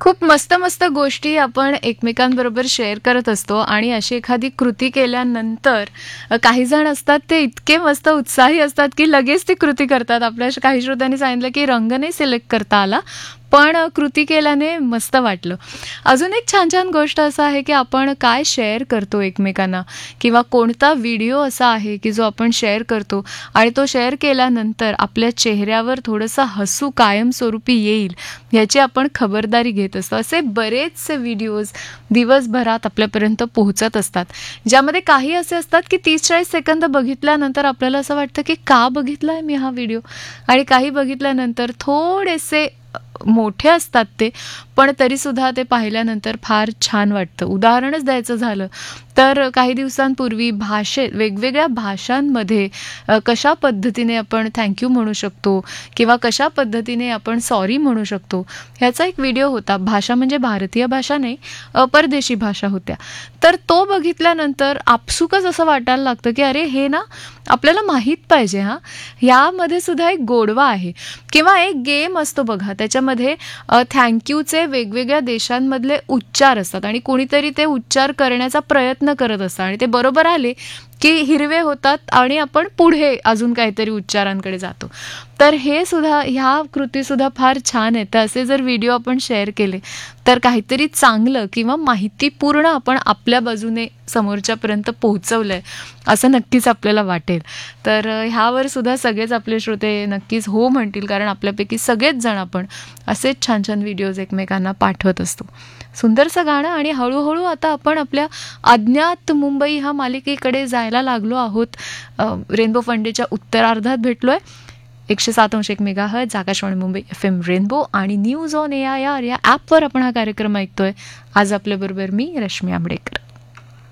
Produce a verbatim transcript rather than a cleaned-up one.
खूप मस्त-मस्त गोष्टी आपण एकमेकांबरोबर शेअर करत असतो आणि अशी एखादी कृती केल्यानंतर अ, काही जण असतात ते इतके मस्त उत्साही असतात, की लगेच ती कृती करतात. आपल्या श- काही श्रोत्यांनी सांगितलं, की रंग नाही सिलेक्ट करता आला, पण अ, कृती केल्याने मस्त वाटलं. अजून एक छान-छान गोष्ट असं आहे, की आपण काय शेअर करतो एकमेकांना किंवा कोणता व्हिडिओ असा आहे, की जो आपण शेअर करतो आणि तो शेअर केल्यानंतर आपल्या चेहऱ्यावर थोडंसं हसू कायमस्वरूपी येईल, याची आपण खबरदारी घेत असतो. असे बरेचसे व्हिडिओज दिवसभरात आपल्यापर्यंत पोहोचत असतात, ज्यामध्ये काही असे असतात की तीस चाळीस सेकंद बघितल्यानंतर आपल्याला असं वाटतं की का बघितलाय मी हा व्हिडिओ, आणि काही बघितल्यानंतर थोडेसे अ, मोठे असतात ते, पण तरीसुद्धा ते पाहिल्यानंतर फार छान वाटतं. उदाहरणच द्यायचं झालं तर काही दिवसांपूर्वी भाषेत वेगवेगळ्या भाषांमध्ये अ, कशा पद्धतीने आपण थँक यू म्हणू शकतो किंवा कशा पद्धतीने आपण सॉरी म्हणू शकतो, ह्याचा एक व्हिडिओ होता. भाषा म्हणजे भारतीय भाषा नाही, अ, परदेशी भाषा होत्या. तर तो बघितल्यानंतर आपसुकच असं वाटायला लागतं की अरे हे ना आपल्याला माहीत पाहिजे हां. ह्यामध्ये सुद्धा एक गोडवा आहे. किंवा एक गेम असतो बघा, त्याच्यामध्ये अ, थँक यूचे वेगवेगळ्या देशांमधले उच्चार असतात आणि कोणीतरी ते उच्चार करण्याचा प्रयत्न करत असतं आणि ते बरोबर आले की हिरवे होतात आणि आपण पुढे अजून काहीतरी उच्चारांकडे जातो. तर हे सुद्धा ह्या कृतीसुद्धा फार छान आहेत. तर असे जर व्हिडिओ आपण शेअर केले तर काहीतरी चांगलं किंवा माहितीपूर्ण आपण आपल्या बाजूने समोरच्यापर्यंत पोहोचवलंय असं नक्कीच आपल्याला वाटेल. तर अ, ह्यावर सुद्धा सगळेच आपले श्रोते नक्कीच हो म्हणतील, कारण आपल्यापैकी सगळेच जण आपण असेच छान छान व्हिडिओज एकमेकांना पाठवत असतो. सुंदरसं गाणं आणि हळूहळू आता आपण आपल्या अज्ञात मुंबई ह्या मालिकेकडे जायला लागलो आहोत. अ, रेनबो फंडेच्या उत्तरार्धात भेटलोय. एकशे सात अंश एक mega hertz Akashvani Mumbai F M rainbow आणि news on A I R या ॲपवर आपण हा कार्यक्रम ऐकतोय. आज आपल्याबरोबर मी रश्मी आंबडेकर.